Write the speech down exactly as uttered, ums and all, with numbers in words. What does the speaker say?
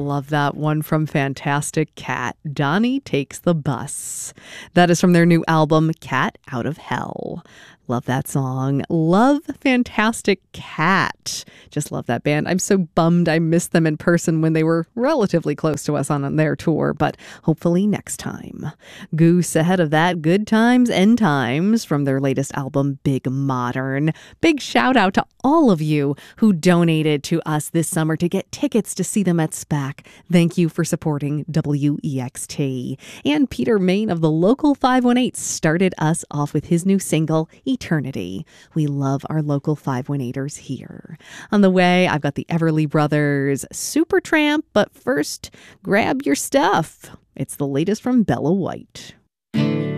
love that one from Fantastic Cat. Donnie Takes the Bus. That is from their new album, Cat Out of Hell. Love that song. Love Fantastic Cat. Just love that band. I'm so bummed I missed them in person when they were relatively close to us on their tour, but hopefully next time. Goose ahead of that, Good Times, End Times from their latest album, Big Modern. Big shout out to all of you who donated to us this summer to get tickets to see them at SPAC. Thank you for supporting W E X T. And Peter Main of the Local five one eight started us off with his new single, Eternity. We love our local five one eighters here. On the way, I've got the Everly Brothers, Supertramp, but first, grab your stuff. It's the latest from Bella White.